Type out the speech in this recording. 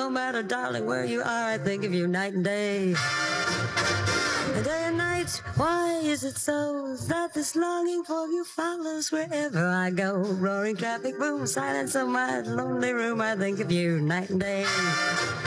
no matter, darling, where you are, I think of you night and day. Day and night, why is it so that this longing for you follows wherever I go? Roaring traffic boom, silence of my lonely room, I think of you night and day.